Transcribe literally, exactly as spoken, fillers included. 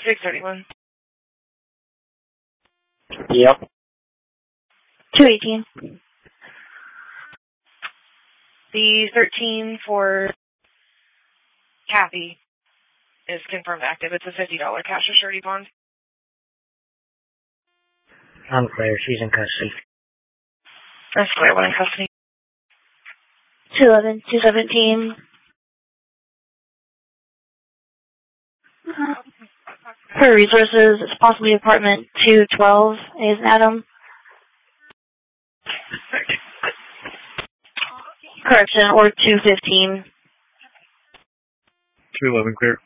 six thirty-one. Yep. two eighteen. The thirteen for Kathy is confirmed active. It's a fifty dollars cash or surety bond. I'm clear. She's in custody. That's clear. One in custody. two eleven, two seventeen. Per resources, it's possibly apartment two twelve is Adam. Correction, or two fifteen. two eleven clear.